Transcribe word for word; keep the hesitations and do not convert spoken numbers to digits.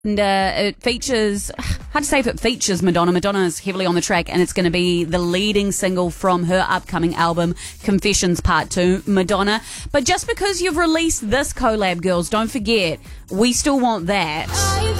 And uh, it features, hard to say if it features Madonna. Madonna is heavily on the track, and it's going to be the leading single from her upcoming album, Confessions Part two, Madonna. But just because you've released this collab, girls, don't forget, we still want that.